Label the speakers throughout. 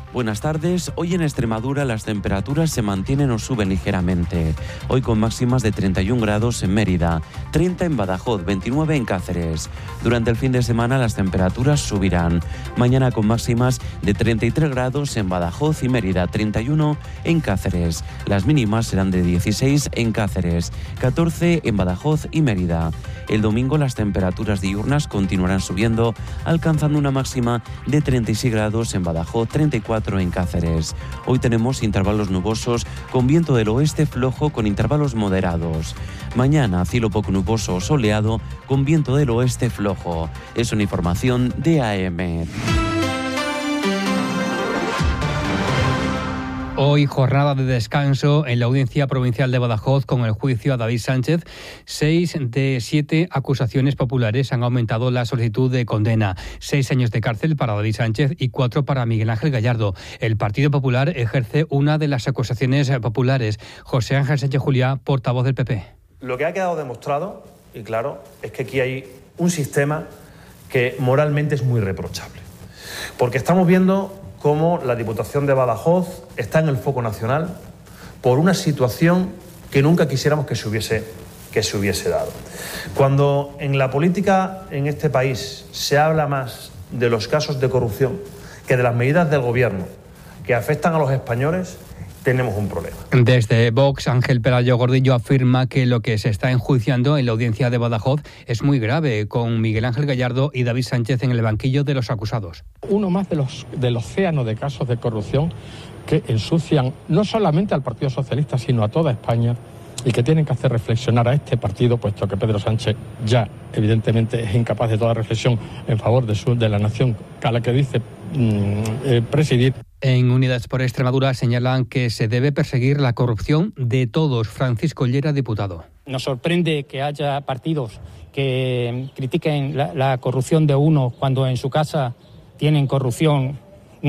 Speaker 1: Buenas tardes. Hoy en Extremadura las temperaturas se mantienen o suben ligeramente. Hoy con máximas de 31 grados en Mérida, 30 en Badajoz, 29 en Cáceres. Durante el fin de semana las temperaturas subirán. Mañana con máximas de 33 grados en Badajoz y Mérida, 31 en Cáceres. Las mínimas serán de 16 en Cáceres, 14 en Badajoz y Mérida. El domingo las temperaturas diurnas continuarán subiendo, alcanzando una máxima de 36 grados en Badajoz, 34 en Cáceres. Hoy tenemos intervalos nubosos con viento del oeste flojo con intervalos moderados. Mañana cielo poco nuboso o soleado con viento del oeste flojo. Es una información de AM.
Speaker 2: Hoy jornada de descanso en la Audiencia Provincial de Badajoz con el juicio a David Sánchez. 6 de 7 acusaciones populares han aumentado la solicitud de condena. 6 años de cárcel para David Sánchez y 4 para Miguel Ángel Gallardo. El Partido Popular ejerce una de las acusaciones populares. José Ángel Sánchez Juliá, portavoz del PP.
Speaker 3: Lo que ha quedado demostrado, y claro, es que aquí hay un sistema que moralmente es muy reprochable. Porque estamos viendo cómo la Diputación de Badajoz está en el foco nacional por una situación que nunca quisiéramos que se hubiese dado. Cuando en la política en este país se habla más de los casos de corrupción que de las medidas del gobierno que afectan a los españoles, tenemos un problema.
Speaker 2: Desde Vox, Ángel Pelayo Gordillo afirma que lo que se está enjuiciando en la Audiencia de Badajoz es muy grave, con Miguel Ángel Gallardo y David Sánchez en el banquillo de los acusados.
Speaker 4: Uno más del océano de casos de corrupción que ensucian no solamente al Partido Socialista, sino a toda España, y que tienen que hacer reflexionar a este partido, puesto que Pedro Sánchez ya evidentemente es incapaz de toda reflexión en favor de la nación a la que dice presidir.
Speaker 2: En Unidas por Extremadura señalan que se debe perseguir la corrupción de todos. Francisco Llera, diputado.
Speaker 5: Nos sorprende que haya partidos que critiquen la corrupción de uno cuando en su casa tienen corrupción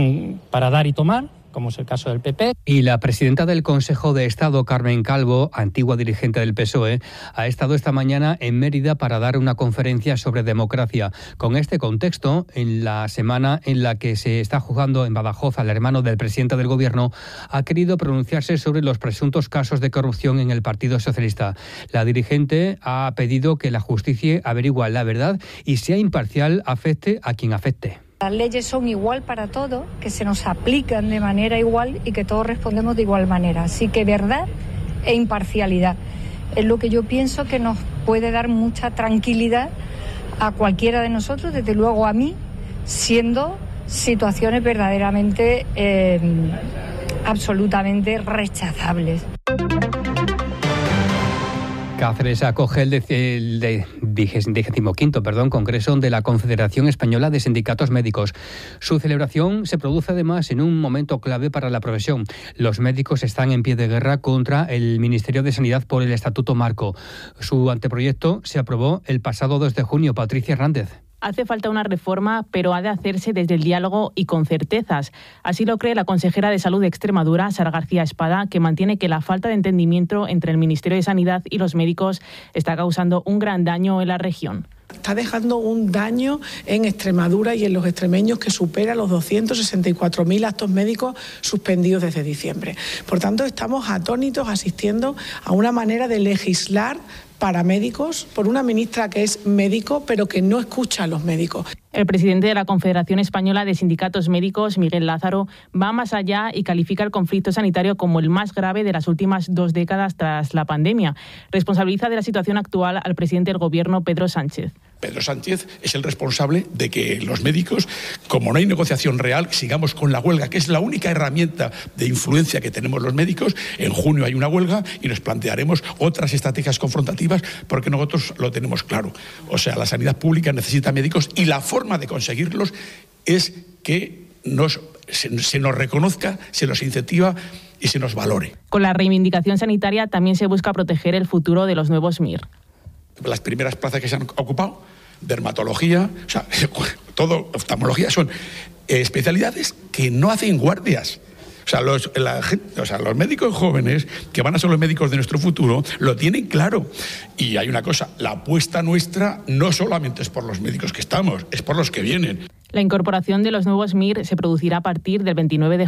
Speaker 5: para dar y tomar, como es el caso del PP.
Speaker 2: Y la presidenta del Consejo de Estado, Carmen Calvo, antigua dirigente del PSOE, ha estado esta mañana en Mérida para dar una conferencia sobre democracia. Con este contexto, en la semana en la que se está juzgando en Badajoz al hermano del presidente del Gobierno, ha querido pronunciarse sobre los presuntos casos de corrupción en el Partido Socialista. La dirigente ha pedido que la justicia averigüe la verdad y sea imparcial, afecte a quien afecte.
Speaker 6: Las leyes son igual para todos, que se nos aplican de manera igual y que todos respondemos de igual manera. Así que verdad e imparcialidad es lo que yo pienso que nos puede dar mucha tranquilidad a cualquiera de nosotros, desde luego a mí, siendo situaciones verdaderamente absolutamente rechazables.
Speaker 2: Cáceres acoge el 15º Congreso de la Confederación Española de Sindicatos Médicos. Su celebración se produce además en un momento clave para la profesión. Los médicos están en pie de guerra contra el Ministerio de Sanidad por el Estatuto Marco. Su anteproyecto se aprobó el pasado 2 de junio. Patricia Hernández.
Speaker 7: Hace falta una reforma, pero ha de hacerse desde el diálogo y con certezas. Así lo cree la consejera de Salud de Extremadura, Sara García Espada, que mantiene que la falta de entendimiento entre el Ministerio de Sanidad y los médicos está causando un gran daño en la región.
Speaker 8: Está dejando un daño en Extremadura y en los extremeños que supera los 264.000 actos médicos suspendidos desde diciembre. Por tanto, estamos atónitos asistiendo a una manera de legislar para médicos por una ministra que es médico pero que no escucha a los médicos.
Speaker 7: El presidente de la Confederación Española de Sindicatos Médicos, Miguel Lázaro, va más allá y califica el conflicto sanitario como el más grave de las últimas 2 décadas tras la pandemia. Responsabiliza de la situación actual al presidente del Gobierno, Pedro Sánchez.
Speaker 9: Pedro Sánchez es el responsable de que los médicos, como no hay negociación real, sigamos con la huelga, que es la única herramienta de influencia que tenemos los médicos. En junio hay una huelga y nos plantearemos otras estrategias confrontativas porque nosotros lo tenemos claro. O sea, la sanidad pública necesita médicos y la forma de conseguirlos es que se nos reconozca, se nos incentiva y se nos valore.
Speaker 7: Con la reivindicación sanitaria también se busca proteger el futuro de los nuevos MIR.
Speaker 9: Las primeras plazas que se han ocupado, dermatología, o sea, todo, oftalmología, son especialidades que no hacen guardias. O sea, los médicos jóvenes, que van a ser los médicos de nuestro futuro, lo tienen claro. Y hay una cosa, la apuesta nuestra no solamente es por los médicos que estamos, es por los que vienen.
Speaker 7: La incorporación de los nuevos MIR se producirá a partir del 29 de